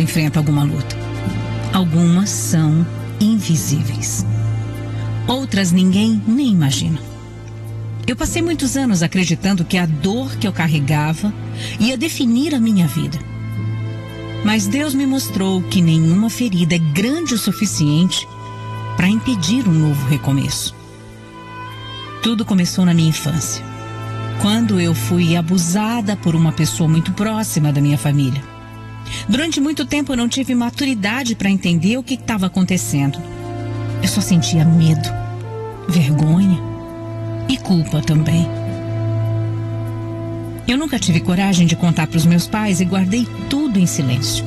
enfrenta alguma luta. Algumas são invisíveis. Outras ninguém nem imagina. Eu passei muitos anos acreditando que a dor que eu carregava ia definir a minha vida. Mas Deus me mostrou que nenhuma ferida é grande o suficiente para impedir um novo recomeço. Tudo começou na minha infância, quando eu fui abusada por uma pessoa muito próxima da minha família. Durante muito tempo eu não tive maturidade para entender o que estava acontecendo. Eu só sentia medo, vergonha e culpa também. Eu nunca tive coragem de contar para os meus pais e guardei tudo em silêncio.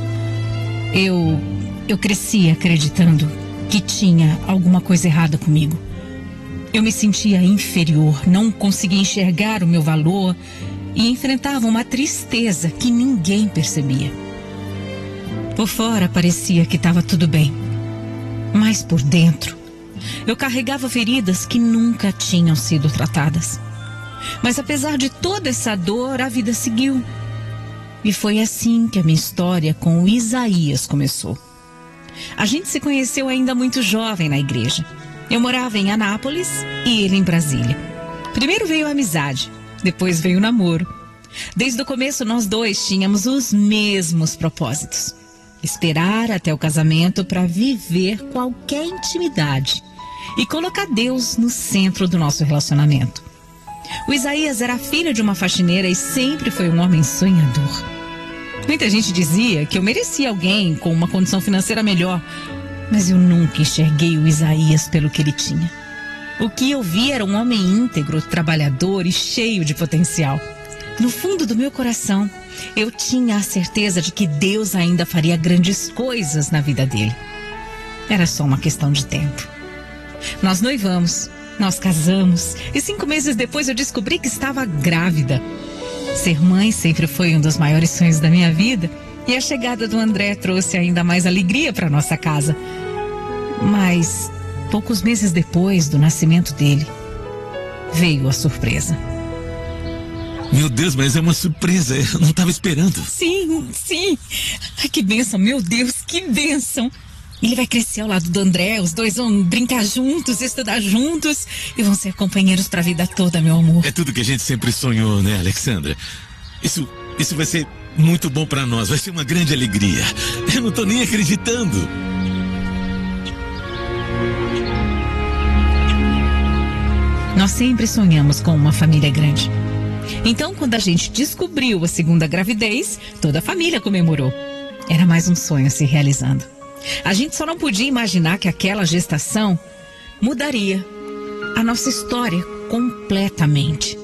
Eu cresci acreditando que tinha alguma coisa errada comigo. Eu me sentia inferior, não conseguia enxergar o meu valor e enfrentava uma tristeza que ninguém percebia. Por fora parecia que estava tudo bem, mas por dentro eu carregava feridas que nunca tinham sido tratadas. Mas apesar de toda essa dor, a vida seguiu. E foi assim que a minha história com o Isaías começou. A gente se conheceu ainda muito jovem na igreja. Eu morava em Anápolis e ele em Brasília. Primeiro veio a amizade, depois veio o namoro. Desde o começo nós dois tínhamos os mesmos propósitos: esperar até o casamento para viver qualquer intimidade e colocar Deus no centro do nosso relacionamento. O Isaías era filho de uma faxineira e sempre foi um homem sonhador. Muita gente dizia que eu merecia alguém com uma condição financeira melhor, mas eu nunca enxerguei o Isaías pelo que ele tinha. O que eu vi era um homem íntegro, trabalhador e cheio de potencial. No fundo do meu coração, eu tinha a certeza de que Deus ainda faria grandes coisas na vida dele. Era só uma questão de tempo. Nós noivamos, nós casamos e 5 meses depois eu descobri que estava grávida. Ser mãe sempre foi um dos maiores sonhos da minha vida e a chegada do André trouxe ainda mais alegria para nossa casa. Mas poucos meses depois do nascimento dele, veio a surpresa. Meu Deus, mas é uma surpresa, eu não estava esperando. Sim. Ai, que bênção, meu Deus, que bênção. Ele vai crescer ao lado do André, os dois vão brincar juntos, estudar juntos e vão ser companheiros para a vida toda, meu amor. É tudo que a gente sempre sonhou, né, Alexandra? Isso vai ser muito bom para nós, vai ser uma grande alegria. Eu não tô nem acreditando. Nós sempre sonhamos com uma família grande. Então, quando a gente descobriu a segunda gravidez, toda a família comemorou. Era mais um sonho se realizando. A gente só não podia imaginar que aquela gestação mudaria a nossa história completamente.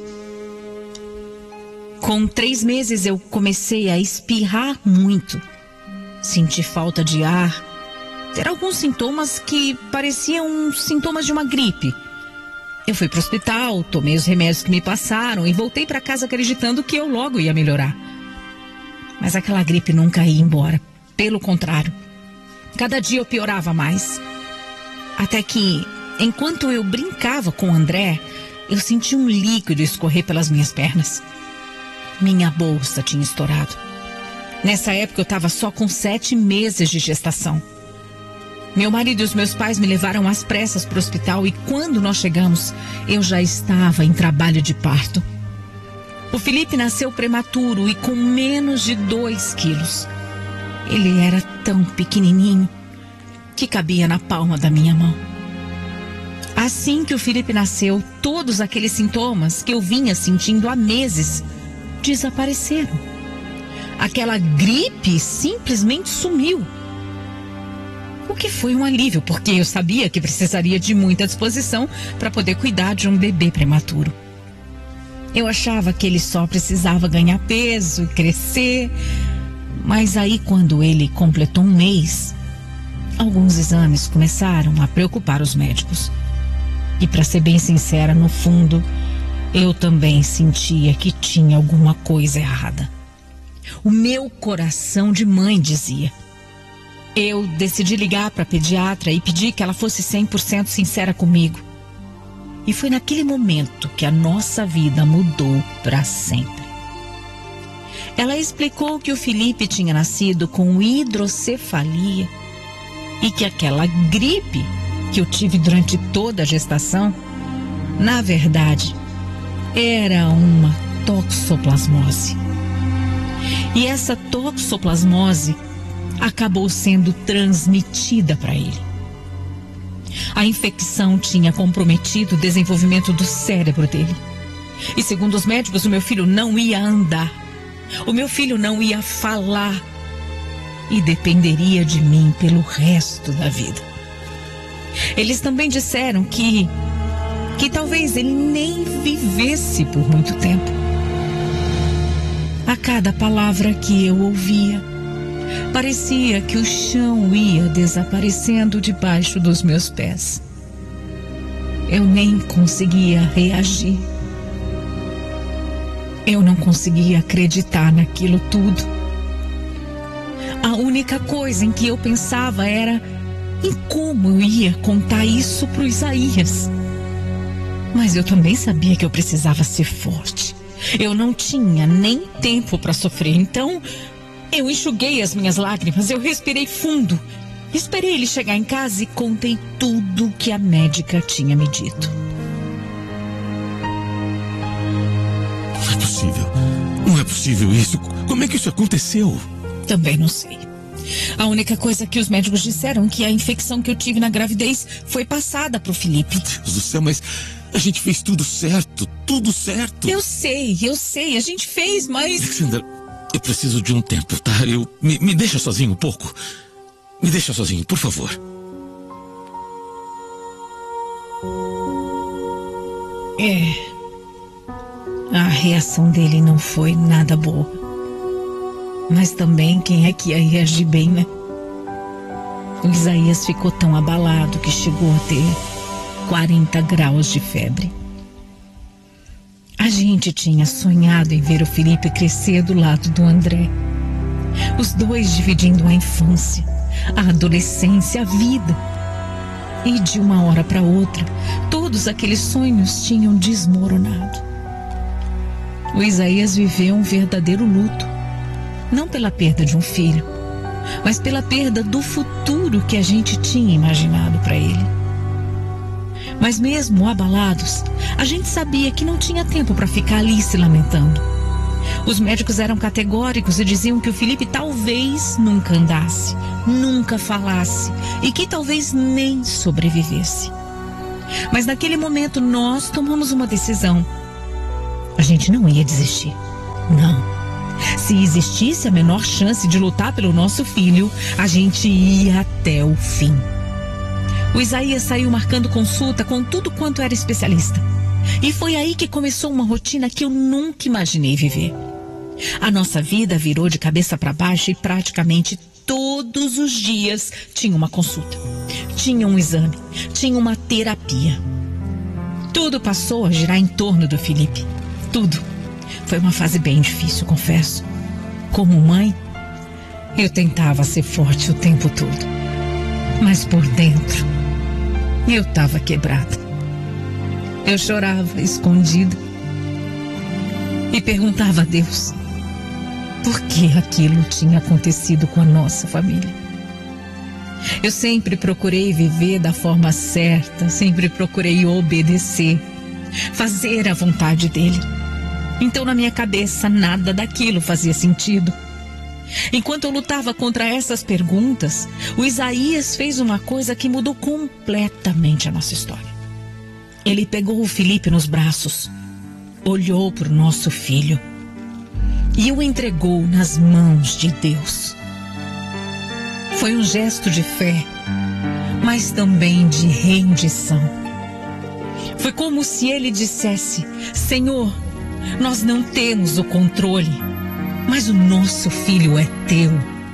Com 3 meses eu comecei a espirrar muito, sentir falta de ar, ter alguns sintomas que pareciam sintomas de uma gripe. Eu fui para o hospital, tomei os remédios que me passaram e voltei para casa acreditando que eu logo ia melhorar. Mas aquela gripe nunca ia embora, pelo contrário. Cada dia eu piorava mais. Até que, enquanto eu brincava com o André, eu senti um líquido escorrer pelas minhas pernas. Minha bolsa tinha estourado. Nessa época eu estava só com 7 meses de gestação. Meu marido e os meus pais me levaram às pressas para o hospital e quando nós chegamos, eu já estava em trabalho de parto. O Felipe nasceu prematuro e com menos de 2 quilos. Ele era tão pequenininho que cabia na palma da minha mão. Assim que o Felipe nasceu, todos aqueles sintomas que eu vinha sentindo há meses desapareceram. Aquela gripe simplesmente sumiu. O que foi um alívio, porque eu sabia que precisaria de muita disposição para poder cuidar de um bebê prematuro. Eu achava que ele só precisava ganhar peso e crescer. Mas aí, quando ele completou 1 mês, alguns exames começaram a preocupar os médicos. E para ser bem sincera, no fundo, eu também sentia que tinha alguma coisa errada. O meu coração de mãe dizia. Eu decidi ligar para a pediatra e pedir que ela fosse 100% sincera comigo. E foi naquele momento que a nossa vida mudou para sempre. Ela explicou que o Felipe tinha nascido com hidrocefalia e que aquela gripe que eu tive durante toda a gestação, na verdade, era uma toxoplasmose. E essa toxoplasmose acabou sendo transmitida para ele. A infecção tinha comprometido o desenvolvimento do cérebro dele. E segundo os médicos, o meu filho não ia andar. O meu filho não ia falar. E dependeria de mim pelo resto da vida. Eles também disseram que talvez ele nem vivesse por muito tempo. A cada palavra que eu ouvia, parecia que o chão ia desaparecendo debaixo dos meus pés. Eu nem conseguia reagir. Eu não conseguia acreditar naquilo tudo. A única coisa em que eu pensava era em como eu ia contar isso para o Isaías. Mas eu também sabia que eu precisava ser forte. Eu não tinha nem tempo para sofrer, então eu enxuguei as minhas lágrimas, eu respirei fundo. Esperei ele chegar em casa e contei tudo o que a médica tinha me dito. Não é possível. Não é possível isso. Como é que isso aconteceu? Também não sei. A única coisa que os médicos disseram é que a infecção que eu tive na gravidez foi passada pro Felipe. Meu Deus do céu, mas a gente fez tudo certo. Tudo certo. Eu sei. A gente fez, mas... Alexandra, eu preciso de um tempo, tá? Me deixa sozinho um pouco. Me deixa sozinho, por favor. A reação dele não foi nada boa. Mas também quem é que ia reagir bem, né? O Isaías ficou tão abalado que chegou a ter 40 graus de febre. A gente tinha sonhado em ver o Felipe crescer do lado do André. Os dois dividindo a infância, a adolescência, a vida. E de uma hora para outra, todos aqueles sonhos tinham desmoronado. O Isaías viveu um verdadeiro luto. Não pela perda de um filho, mas pela perda do futuro que a gente tinha imaginado para ele. Mas mesmo abalados, a gente sabia que não tinha tempo para ficar ali se lamentando. Os médicos eram categóricos e diziam que o Felipe talvez nunca andasse, nunca falasse e que talvez nem sobrevivesse. Mas naquele momento nós tomamos uma decisão. A gente não ia desistir. Não. Se existisse a menor chance de lutar pelo nosso filho, a gente ia até o fim. O Isaías saiu marcando consulta com tudo quanto era especialista. E foi aí que começou uma rotina que eu nunca imaginei viver. A nossa vida virou de cabeça para baixo e praticamente todos os dias tinha uma consulta, tinha um exame, tinha uma terapia. Tudo passou a girar em torno do Felipe. Tudo. Foi uma fase bem difícil, confesso. Como mãe, eu tentava ser forte o tempo todo. Mas por dentro, eu estava quebrada. Eu chorava escondida e perguntava a Deus por que aquilo tinha acontecido com a nossa família. Eu sempre procurei viver da forma certa, sempre procurei obedecer, fazer a vontade dele. Então, na minha cabeça, nada daquilo fazia sentido. Enquanto eu lutava contra essas perguntas, o Isaías fez uma coisa que mudou completamente a nossa história. Ele pegou o Felipe nos braços, olhou para o nosso filho e o entregou nas mãos de Deus. Foi um gesto de fé, mas também de rendição. Foi como se ele dissesse: Senhor, nós não temos o controle, mas o nosso filho é teu.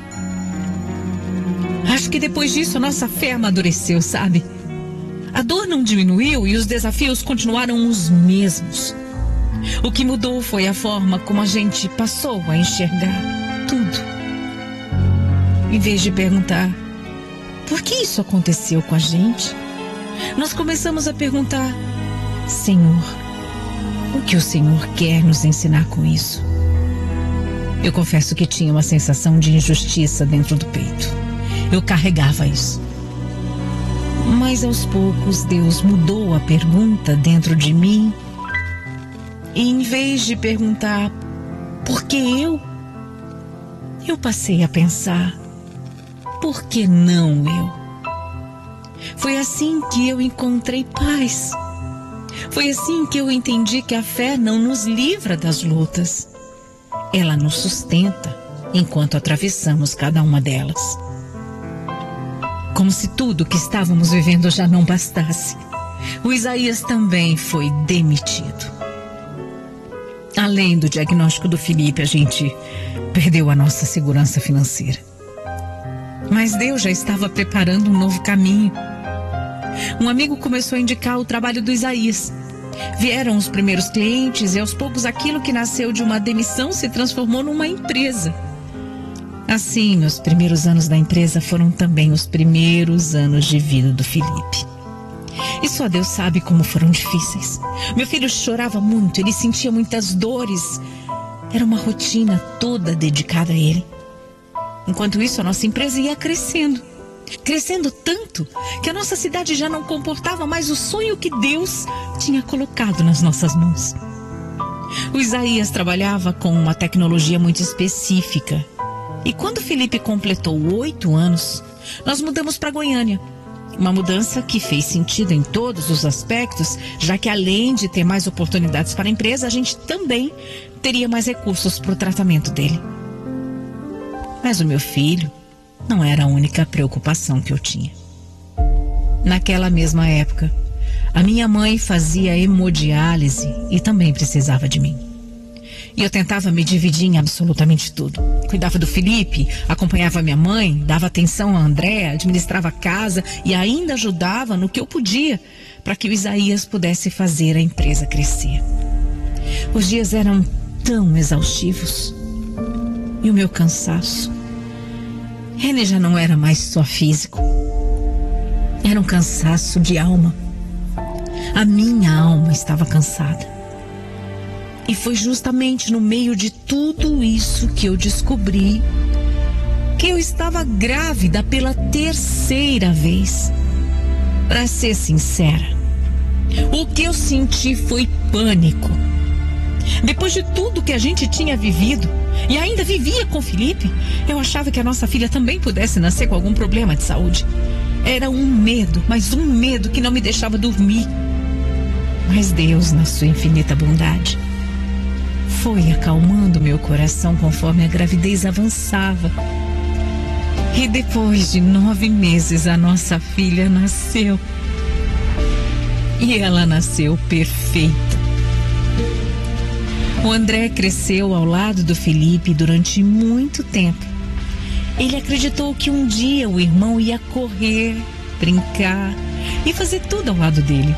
Acho que depois disso a nossa fé amadureceu, sabe? A dor não diminuiu e os desafios continuaram os mesmos. O que mudou foi a forma como a gente passou a enxergar tudo. Em vez de perguntar por que isso aconteceu com a gente, nós começamos a perguntar: Senhor, o que o Senhor quer nos ensinar com isso? Eu confesso que tinha uma sensação de injustiça dentro do peito. Eu carregava isso. Mas aos poucos Deus mudou a pergunta dentro de mim. E em vez de perguntar por que eu passei a pensar, por que não eu? Foi assim que eu encontrei paz. Foi assim que eu entendi que a fé não nos livra das lutas. Ela nos sustenta enquanto atravessamos cada uma delas. Como se tudo que estávamos vivendo já não bastasse, o Isaías também foi demitido. Além do diagnóstico do Felipe, a gente perdeu a nossa segurança financeira. Mas Deus já estava preparando um novo caminho. Um amigo começou a indicar o trabalho do Isaías. Vieram os primeiros clientes e aos poucos aquilo que nasceu de uma demissão se transformou numa empresa. Assim, os primeiros anos da empresa foram também os primeiros anos de vida do Felipe. E só Deus sabe como foram difíceis. Meu filho chorava muito, ele sentia muitas dores. Era uma rotina toda dedicada a ele. Enquanto isso, a nossa empresa ia crescendo. Crescendo tanto que a nossa cidade já não comportava mais o sonho que Deus tinha colocado nas nossas mãos. O Isaías trabalhava com uma tecnologia muito específica. E quando Felipe completou 8 anos, nós mudamos para Goiânia. Uma mudança que fez sentido em todos os aspectos, já que além de ter mais oportunidades para a empresa, a gente também teria mais recursos para o tratamento dele. Mas o meu filho não era a única preocupação que eu tinha. Naquela mesma época, a minha mãe fazia hemodiálise e também precisava de mim. E eu tentava me dividir em absolutamente tudo. Cuidava do Felipe, acompanhava minha mãe, dava atenção a André, administrava a casa e ainda ajudava no que eu podia para que o Isaías pudesse fazer a empresa crescer. Os dias eram tão exaustivos. E o meu cansaço? Ele já não era mais só físico. Era um cansaço de alma. A minha alma estava cansada. E foi justamente no meio de tudo isso que eu descobri que eu estava grávida pela 3ª vez. Para ser sincera, o que eu senti foi pânico. Depois de tudo que a gente tinha vivido e ainda vivia com Felipe, eu achava que a nossa filha também pudesse nascer com algum problema de saúde. Era um medo, mas um medo que não me deixava dormir. Mas Deus, na sua infinita bondade, foi acalmando meu coração conforme a gravidez avançava. E depois de 9 meses, a nossa filha nasceu. E ela nasceu perfeita. O André cresceu ao lado do Felipe durante muito tempo. Ele acreditou que um dia o irmão ia correr, brincar e fazer tudo ao lado dele.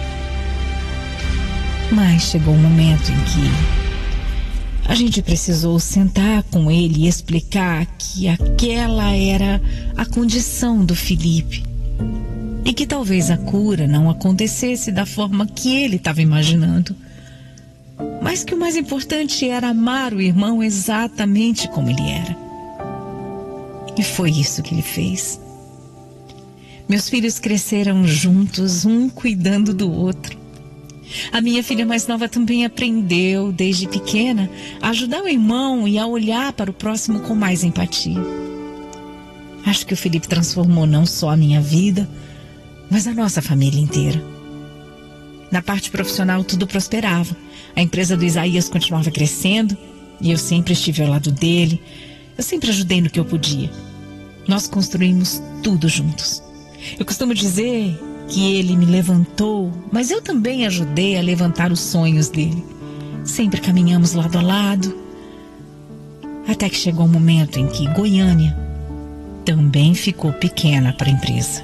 Mas chegou um momento em que a gente precisou sentar com ele e explicar que aquela era a condição do Felipe e que talvez a cura não acontecesse da forma que ele estava imaginando, mas que o mais importante era amar o irmão exatamente como ele era. E foi isso que ele fez. Meus filhos cresceram juntos, um cuidando do outro. A minha filha mais nova também aprendeu, desde pequena, a ajudar o irmão e a olhar para o próximo com mais empatia. Acho que o Felipe transformou não só a minha vida, mas a nossa família inteira. Na parte profissional, tudo prosperava. A empresa do Isaías continuava crescendo e eu sempre estive ao lado dele. Eu sempre ajudei no que eu podia. Nós construímos tudo juntos. Eu costumo dizer que ele me levantou, mas eu também ajudei a levantar os sonhos dele. Sempre caminhamos lado a lado, até que chegou um momento em que Goiânia também ficou pequena para a empresa.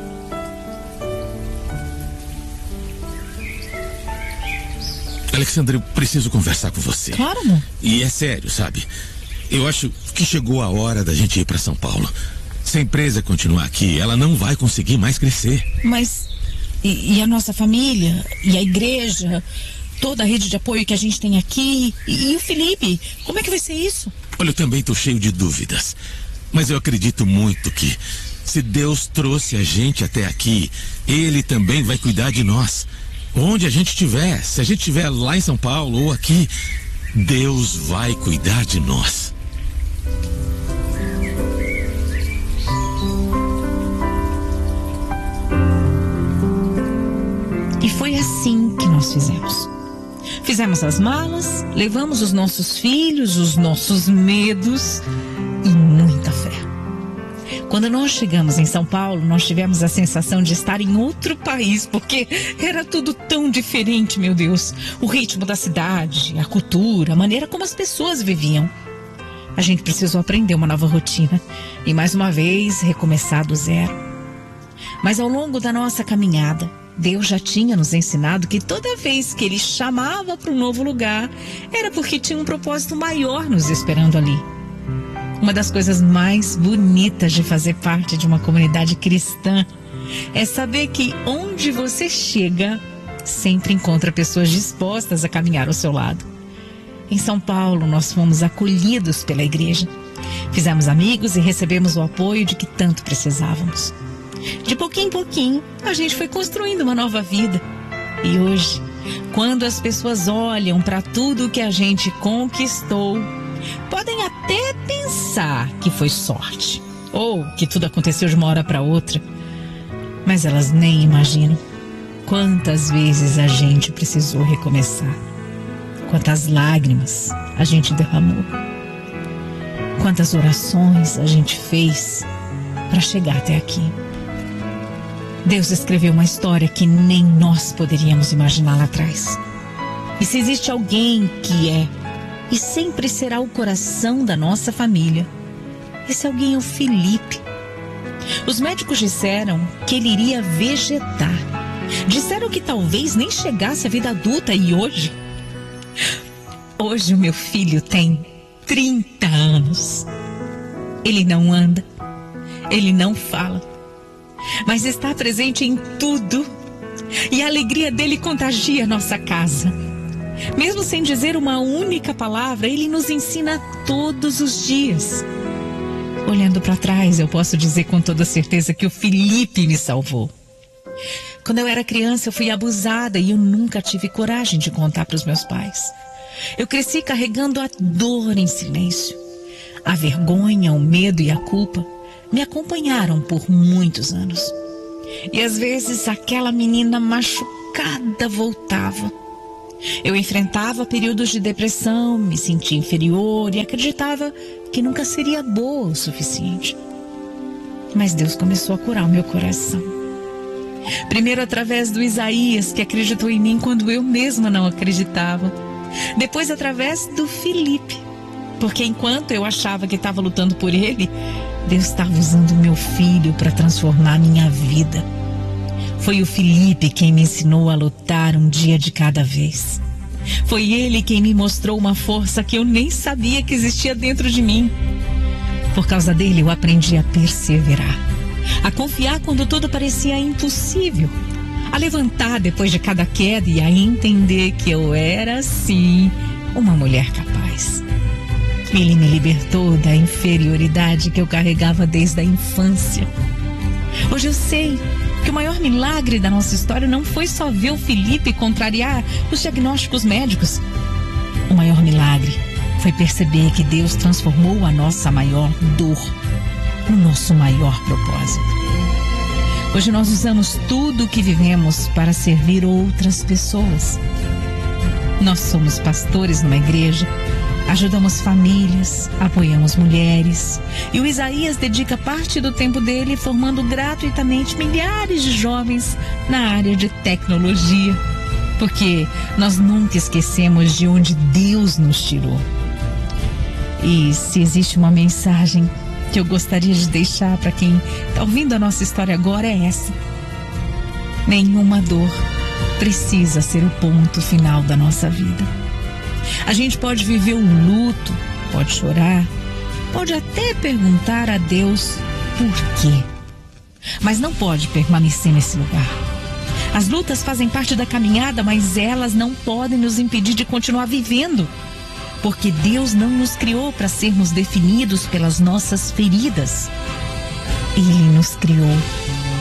Alexandre, eu preciso conversar com você. Claro, amor. E é sério, sabe? Eu acho que chegou a hora da gente ir para São Paulo. Se a empresa continuar aqui, ela não vai conseguir mais crescer. Mas e a nossa família? E a igreja? Toda a rede de apoio que a gente tem aqui? E o Felipe? Como é que vai ser isso? Olha, eu também estou cheio de dúvidas. Mas eu acredito muito que, se Deus trouxe a gente até aqui, Ele também vai cuidar de nós. Onde a gente estiver, se a gente estiver lá em São Paulo ou aqui, Deus vai cuidar de nós. E foi assim que nós fizemos. Fizemos as malas, levamos os nossos filhos, os nossos medos e muita fé. Quando nós chegamos em São Paulo, nós tivemos a sensação de estar em outro país, porque era tudo tão diferente, meu Deus. O ritmo da cidade, a cultura, a maneira como as pessoas viviam. A gente precisou aprender uma nova rotina e, mais uma vez, recomeçar do zero. Mas ao longo da nossa caminhada, Deus já tinha nos ensinado que toda vez que Ele chamava para um novo lugar, era porque tinha um propósito maior nos esperando ali. Uma das coisas mais bonitas de fazer parte de uma comunidade cristã é saber que onde você chega, sempre encontra pessoas dispostas a caminhar ao seu lado. Em São Paulo, nós fomos acolhidos pela igreja. Fizemos amigos e recebemos o apoio de que tanto precisávamos. De pouquinho em pouquinho, a gente foi construindo uma nova vida. E hoje, quando as pessoas olham para tudo que a gente conquistou, podem até pensar que foi sorte, ou que tudo aconteceu de uma hora para outra. Mas elas nem imaginam quantas vezes a gente precisou recomeçar, quantas lágrimas a gente derramou, quantas orações a gente fez para chegar até aqui. Deus escreveu uma história que nem nós poderíamos imaginar lá atrás. E se existe alguém que é e sempre será o coração da nossa família, esse alguém é o Felipe. Os médicos disseram que ele iria vegetar. Disseram que talvez nem chegasse à vida adulta. E hoje o meu filho tem 30 anos. Ele não anda, ele não fala, mas está presente em tudo. E a alegria dele contagia a nossa casa. Mesmo sem dizer uma única palavra, ele nos ensina todos os dias. Olhando para trás, eu posso dizer com toda certeza que o Felipe me salvou. Quando eu era criança, eu fui abusada e eu nunca tive coragem de contar para os meus pais. Eu cresci carregando a dor em silêncio. A vergonha, o medo e a culpa me acompanharam por muitos anos. E às vezes aquela menina machucada voltava. Eu enfrentava períodos de depressão, me sentia inferior e acreditava que nunca seria boa o suficiente. Mas Deus começou a curar o meu coração. Primeiro através do Isaías, que acreditou em mim quando eu mesma não acreditava. Depois através do Felipe, porque enquanto eu achava que estava lutando por ele, Deus estava usando o meu filho para transformar minha vida. Foi o Felipe quem me ensinou a lutar um dia de cada vez. Foi ele quem me mostrou uma força que eu nem sabia que existia dentro de mim. Por causa dele eu aprendi a perseverar, a confiar quando tudo parecia impossível, a levantar depois de cada queda e a entender que eu era, sim, uma mulher capaz. Ele me libertou da inferioridade que eu carregava desde a infância. Hoje eu sei que o maior milagre da nossa história não foi só ver o Felipe contrariar os diagnósticos médicos. O maior milagre foi perceber que Deus transformou a nossa maior dor no nosso maior propósito. Hoje nós usamos tudo o que vivemos para servir outras pessoas. Nós somos pastores numa igreja, ajudamos famílias, apoiamos mulheres. E o Isaías dedica parte do tempo dele formando gratuitamente milhares de jovens na área de tecnologia. Porque nós nunca esquecemos de onde Deus nos tirou. E se existe uma mensagem que eu gostaria de deixar para quem está ouvindo a nossa história agora, é essa: nenhuma dor precisa ser o ponto final da nossa vida. A gente pode viver o luto, pode chorar, pode até perguntar a Deus por quê, mas não pode permanecer nesse lugar. As lutas fazem parte da caminhada, mas elas não podem nos impedir de continuar vivendo. Porque Deus não nos criou para sermos definidos pelas nossas feridas. Ele nos criou